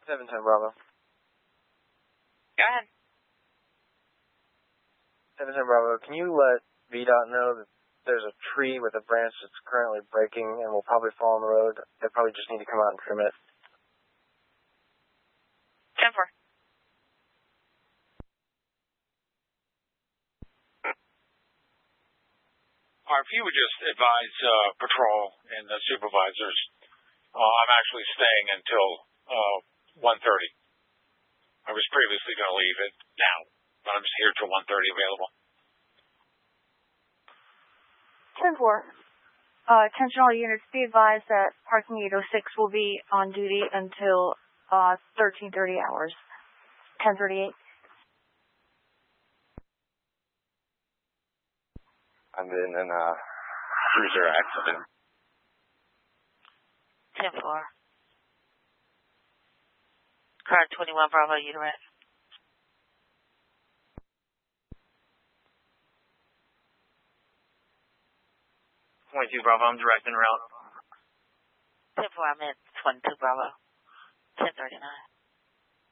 710 Bravo. Go ahead. 710 Bravo, can you let VDOT know that there's a tree with a branch that's currently breaking and will probably fall on the road? They probably just need to come out and trim it. 10-4. If you would just advise patrol and the supervisors, I'm actually staying until 1:30. I was previously going to leave it now, but I'm just here till 1:30 available. 10-4. Attention all units, be advised that parking 806 will be on duty until 13:30 hours. 10:38. I've been in a cruiser accident. 10-4. Car 21 Bravo, unit. 22 Bravo, I'm directing route. 10-4, I'm at 22 Bravo. 10:39.